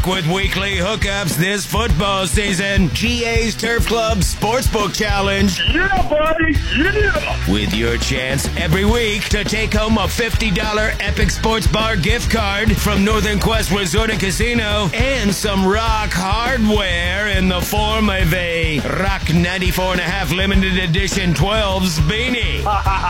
with weekly hookups this football season. GA's Turf Club Sportsbook Challenge. Yeah, buddy, yeah! With your chance every week to take home a $50 Epic Sports Bar gift card from Northern Quest Resort and Casino and some rock hardware in the form of a Rock 94.5 limited edition 12s beanie.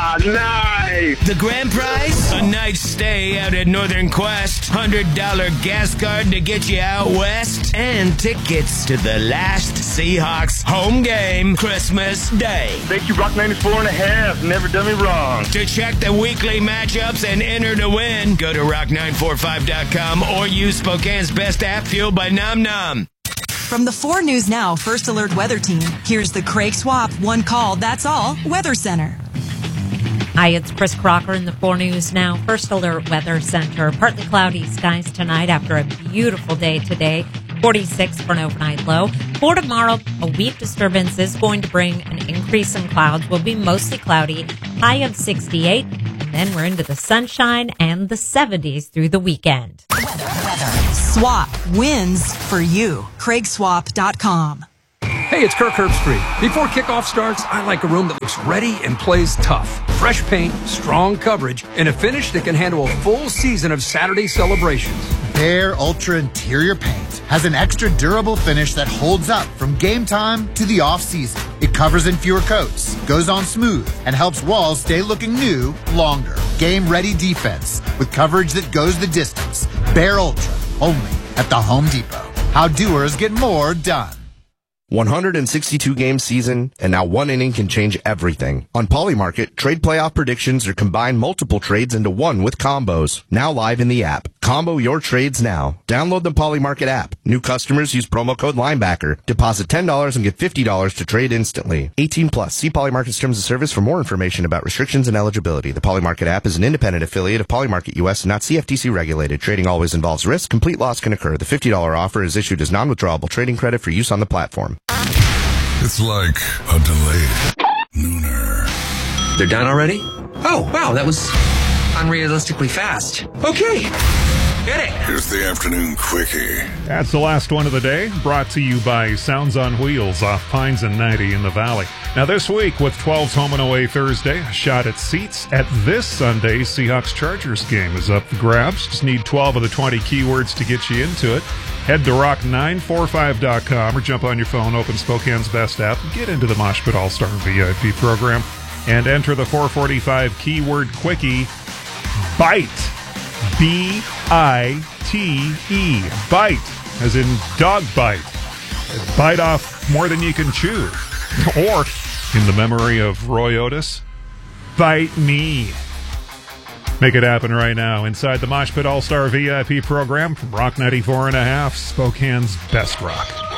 Nice! The grand prize? A night's stay out at Northern Quest, $100 gas card to get you out west, and tickets to the last Seahawks home game Christmas Day. Thank you, Rock 94.5. Never done me wrong. To check the weekly matchups and enter to win, go to rock945.com or use Spokane's best app, fueled by Nom Nom. From the 4 News Now First Alert Weather Team, here's the Craig Swap One Call, That's All Weather Center. Hi, it's Chris Crocker in the 4 News Now First Alert Weather Center. Partly cloudy skies tonight after a beautiful day today. 46 for an overnight low. For tomorrow, a weak disturbance is going to bring an increase in clouds. Will be mostly cloudy, high of 68. And then we're into the sunshine and the 70s through the weekend. Weather. Swap wins for you. CraigSwap.com. Hey, it's Kirk Herbstreit. Before kickoff starts, I like a room that looks ready and plays tough. Fresh paint, strong coverage, and a finish that can handle a full season of Saturday celebrations. Behr Ultra Interior Paint has an extra durable finish that holds up from game time to the off-season. It covers in fewer coats, goes on smooth, and helps walls stay looking new longer. Game-ready defense with coverage that goes the distance. Behr Ultra, only at the Home Depot. How doers get more done. 162-game season, and now one inning can change everything. On Polymarket, trade playoff predictions are combine multiple trades into one with combos. Now live in the app. Combo your trades now. Download the Polymarket app. New customers use promo code Linebacker. Deposit $10 and get $50 to trade instantly. 18 plus. See Polymarket's terms of service for more information about restrictions and eligibility. The Polymarket app is an independent affiliate of Polymarket US and not CFTC regulated. Trading always involves risk. Complete loss can occur. The $50 offer is issued as non-withdrawable trading credit for use on the platform. It's like a delayed nooner. They're done already? Oh, wow, that was unrealistically fast. Okay, get it. Here's the afternoon quickie. That's the last one of the day, brought to you by Sounds on Wheels off Pines and 90 in the Valley. Now this week, with 12's home and away Thursday, a shot at seats at this Sunday's Seahawks-Chargers game is up for grabs. Just need 12 of the 20 keywords to get you into it. Head to rock945.com or jump on your phone, open Spokane's best app, get into the Mosh Pit All-Star VIP program, and enter the 445 keyword quickie, BITE. B-I-T-E. Bite, as in dog bite. Bite off more than you can chew. Or, in the memory of Roy Otis, bite me. Make it happen right now inside the Mosh Pit All-Star VIP program from Rock 94.5, Spokane's best rock.